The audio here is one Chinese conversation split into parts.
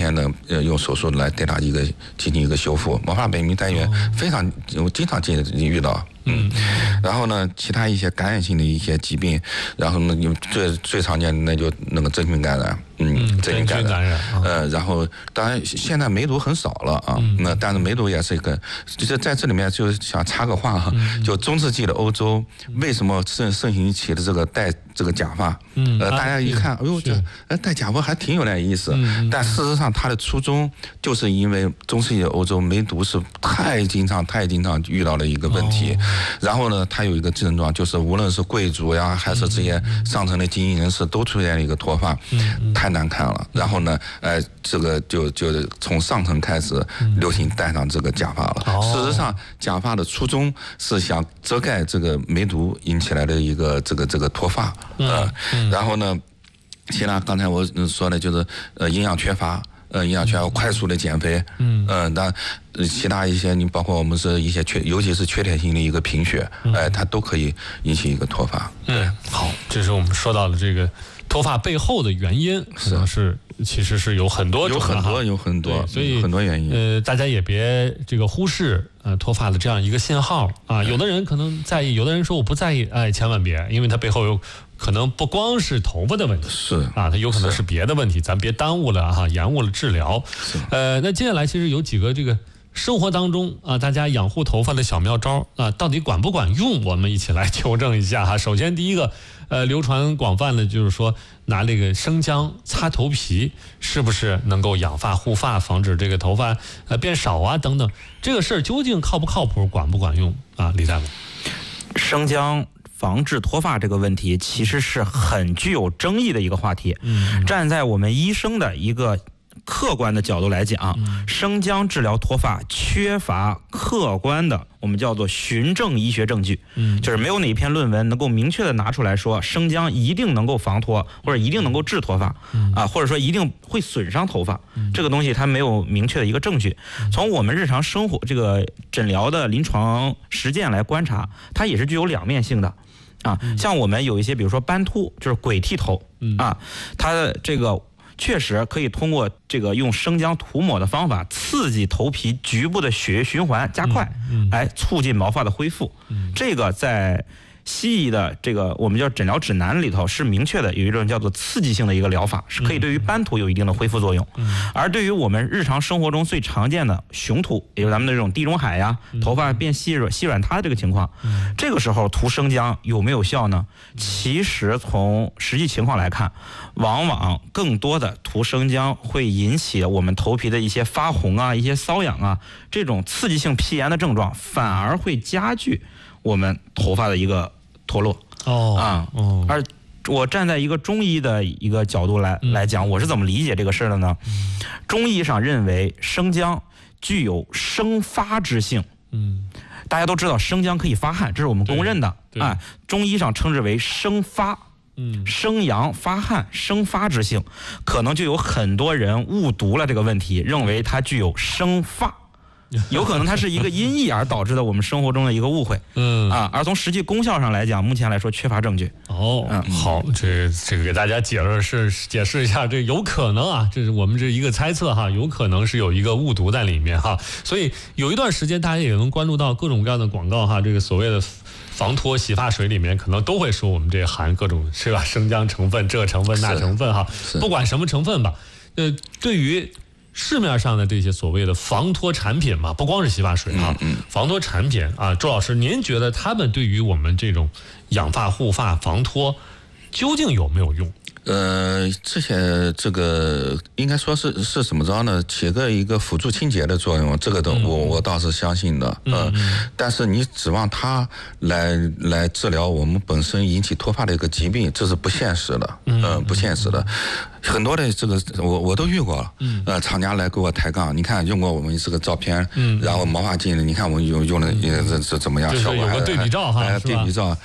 天的用手术来对它进行一个修复。毛发本病单元非常我经常遇到。然后呢，其他一些感染性的一些疾病，然后呢，最常见的那就那个真菌感染，真菌感染，然后当然现在梅毒很少了啊，那但是梅毒也是一个，就是在这里面就想插个话哈，就中世纪的欧洲为什么盛行起的这个戴这个假发，大家一看，哎呦，这戴假发还挺有点意思，但事实上它的初衷就是因为中世纪的欧洲梅毒是太经常遇到的一个问题。然后呢，它有一个症状，就是无论是贵族呀，还是这些上层的精英人士，都出现了一个脱发，太难看了。然后呢，这个就从上层开始流行戴上这个假发了。事实上，假发的初衷是想遮盖这个梅毒引起来的一个这个脱发，然后呢，其他刚才我说的就是营养缺乏。营养缺乏，快速的减肥，但其他一些，你包括我们是一些尤其是缺铁性的一个贫血，它都可以引起一个脱发。 好，这是我们说到的这个脱发背后的原因，可能是其实是有很多种的， 有很多， 所以很多原因。 大家也别这个忽视脱发的这样一个信号啊。有的人可能在意，有的人说我不在意，千万别，因为它背后有。可能不光是头发的问题， 是啊，它有可能是别的问题，咱别耽误了哈，延误了治疗。那接下来其实有几个这个生活当中啊，大家养护头发的小妙招啊，到底管不管用？我们一起来求证一下哈。首先第一个，流传广泛的就是说拿这个生姜擦头皮，是不是能够养发护发，防止这个头发变少啊等等？这个事儿究竟靠不靠谱，管不管用啊？李大夫， 生姜防治脱发这个问题其实是很具有争议的一个话题。站在我们医生的一个客观的角度来讲，生姜治疗脱发缺乏客观的我们叫做循证医学证据，就是没有哪篇论文能够明确的拿出来说生姜一定能够防脱，或者一定能够治脱发，或者说一定会损伤头发，这个东西它没有明确的一个证据。从我们日常生活这个诊疗的临床实践来观察，它也是具有两面性的。像我们有一些比如说斑秃，就是鬼剃头它这个确实可以通过这个用生姜涂抹的方法刺激头皮局部的血液循环加快，来促进毛发的恢复。这个在西医的这个我们叫诊疗指南里头是明确的，有一种叫做刺激性的一个疗法，是可以对于斑秃有一定的恢复作用。而对于我们日常生活中最常见的雄秃，也就是咱们的这种地中海呀，头发变细软塌的这个情况，这个时候涂生姜有没有效呢？其实从实际情况来看，往往更多的涂生姜会引起我们头皮的一些发红啊、一些瘙痒啊，这种刺激性皮炎的症状，反而会加剧我们头发的一个脱落。而我站在一个中医的一个角度来讲，我是怎么理解这个事的呢？中医上认为生姜具有生发之性。大家都知道生姜可以发汗，这是我们公认的。中医上称之为生发。生阳发汗生发之性，可能就有很多人误读了这个问题，认为它具有生发。有可能它是一个音译而导致的我们生活中的一个误会。而从实际功效上来讲，目前来说缺乏证据。 好，这个给大家解释一下，这有可能啊，这是我们这一个猜测哈，有可能是有一个误读在里面哈。所以有一段时间大家也能关注到各种各样的广告哈，这个所谓的防脱洗发水里面可能都会说我们这含各种是吧生姜成分、这成分那成分哈，不管什么成分吧，对于市面上的这些所谓的防脱产品嘛，不光是洗发水啊，防脱产品啊，周老师，您觉得他们对于我们这种养发、护发、防脱究竟有没有用？ 这个应该说是怎么着呢？起一个辅助清洁的作用，这个我倒是相信的。但是你指望它来治疗我们本身引起脱发的一个疾病，这是不现实的。不现实的。很多的这个我都遇过了。厂家来给我抬杠，你看用过我们这个照片，然后毛发镜，你看我们用的这怎么样？ 效果有个对比照哈， 对比照。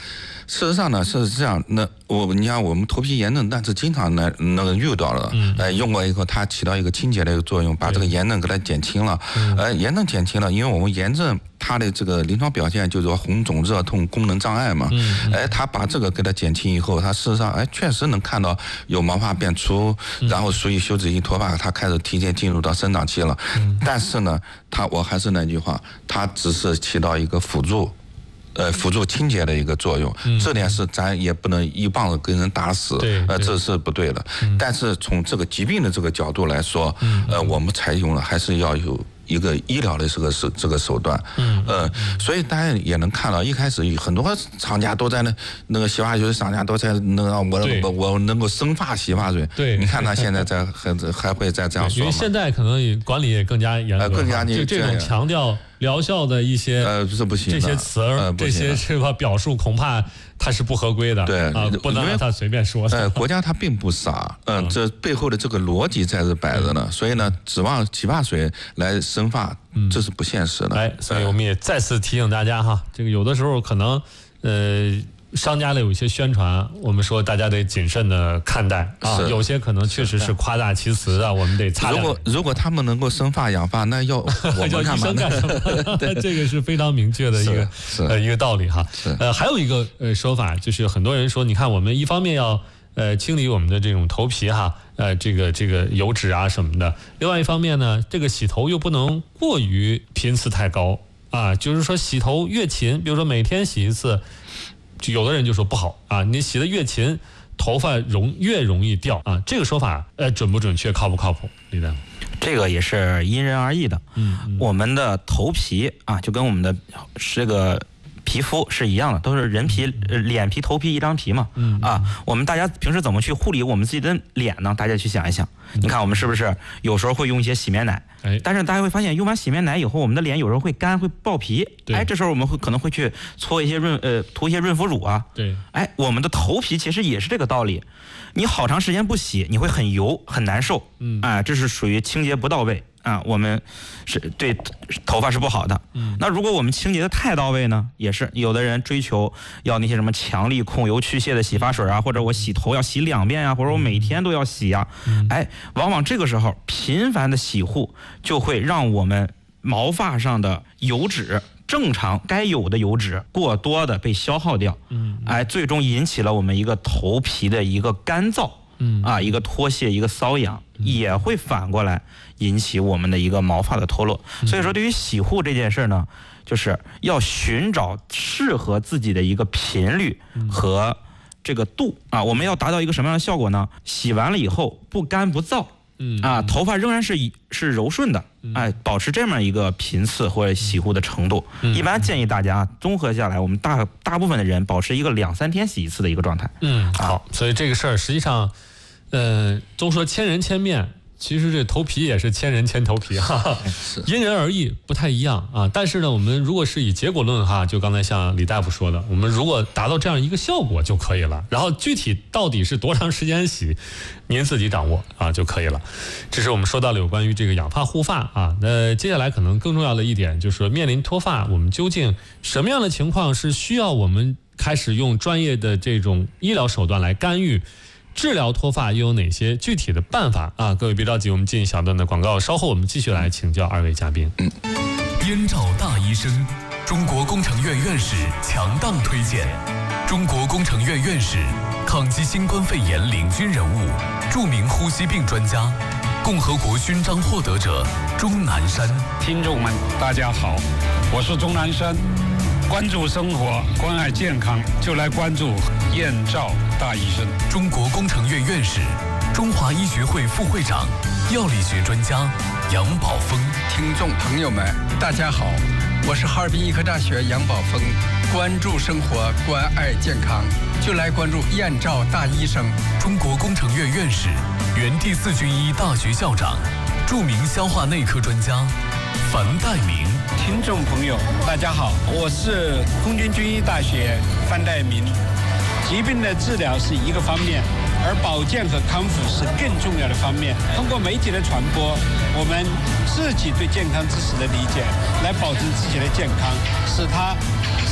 事实上呢是这样，你看我们头皮炎症，但是经常遇到了，用过以后它起到一个清洁的一个作用，把这个炎症给它减轻了，炎症减轻了，因为我们炎症它的这个临床表现就是说红肿热痛功能障碍嘛，它把这个给它减轻以后，它事实上确实能看到有毛发变粗，然后属于休止性脱发，它开始提前进入到生长期了，但是呢，我还是那句话，它只是起到一个辅助清洁的一个作用，这点是咱也不能一棒子给人打死，这是不对的。但是从这个疾病的这个角度来说，我们采用了还是要有一个医疗的这个手段，所以大家也能看到，一开始很多厂家都在那个洗发水厂家都在我能够生发洗发水， 对， 你看他现在还会再这样说吗？ 因为现在可能管理也更加严格， 更加就这种强调疗效的一些是不行的， 这些词儿，这些是吧表述恐怕它是不合规的， 对不能让他随便说。 国家它并不傻，这背后的这个逻辑在这摆着呢，所以呢，指望洗发水来生发，这是不现实的。 所以我们也再次提醒大家哈，这个有的时候可能商家的有一些宣传，我们说大家得谨慎的看待啊，有些可能确实是夸大其词的，我们得擦亮。 如果他们能够生发养发，那要我们干嘛呢？ 干什么？这个是非常明确的一个道理哈。还有一个说法就是很多人说，你看我们一方面要清理我们的这种头皮哈，这个油脂啊什么的，另外一方面呢，这个洗头又不能过于频次太高啊，就是说洗头越勤，比如说每天洗一次。有的人就说不好啊，你洗得越勤，头发越容易掉啊。这个说法准不准确，靠不靠谱？李大夫， 这个也是因人而异的。我们的头皮啊，就跟我们的这个皮肤是一样的，都是人皮、脸皮、头皮一张皮嘛。我们大家平时怎么去护理我们自己的脸呢？大家去想一想。你看我们是不是有时候会用一些洗面奶？但是大家会发现，用完洗面奶以后，我们的脸有时候会干，会爆皮。这时候我们可能会去搓一些涂一些润肤乳啊。我们的头皮其实也是这个道理。你好长时间不洗，你会很油，很难受。这是属于清洁不到位啊，我们是对头发是不好的。那如果我们清洁的太到位呢，也是有的人追求要那些什么强力控油去屑的洗发水啊，或者我洗头要洗2遍啊，或者我每天都要洗啊。往往这个时候频繁的洗护就会让我们毛发上的油脂正常该有的油脂过多的被消耗掉，最终引起了我们一个头皮的一个干燥，一个脱屑，一个瘙痒，也会反过来引起我们的一个毛发的脱落。所以说，对于洗护这件事呢，就是要寻找适合自己的一个频率和这个度啊。我们要达到一个什么样的效果呢？洗完了以后不干不燥。头发仍然是柔顺的，保持这么一个频次或者洗护的程度。一般建议大家综合下来，我们大部分的人保持一个2-3天洗一次的一个状态。 好，所以这个事儿实际上，都说千人千面。其实这头皮也是千人千头皮哈，因人而异，不太一样啊。但是呢，我们如果是以结果论哈，就刚才像李大夫说的，我们如果达到这样一个效果就可以了。然后具体到底是多长时间洗，您自己掌握啊就可以了。这是我们说到了有关于这个养发护发啊。那接下来可能更重要的一点就是说，面临脱发，我们究竟什么样的情况是需要我们开始用专业的这种医疗手段来干预？治疗脱发又有哪些具体的办法啊？各位别着急，我们进一小段的广告，稍后我们继续来请教2位嘉宾。 燕赵大医生，中国工程院院士强档推荐。中国工程院院士，抗击新冠肺炎领军人物，著名呼吸病专家，共和国勋章获得者钟南山。 听众们，大家好，我是钟南山。关注生活，关爱健康，就来关注燕赵大医生。 中国工程院院士，中华医学会副会长，药理学专家杨宝峰。 听众朋友们，大家好，我是哈尔滨医科大学杨宝峰。关注生活，关爱健康，就来关注燕赵大医生。 中国工程院院士，原第4军医大学校长，著名消化内科专家樊岱明。 听众朋友，大家好，我是空军军医大学樊岱明。疾病的治疗是一个方面，而保健和康复是更重要的方面。通过媒体的传播，我们自己对健康知识的理解，来保证自己的健康，使它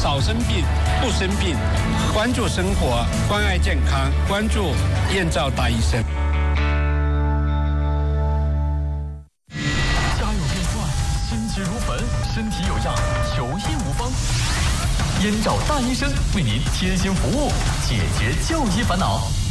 少生病、不生病，关注生活，关爱健康，关注燕赵大医生。 家有变坏，心急如焚，身体有恙，求医无方。燕赵大医生为您贴心服务，解决就医烦恼。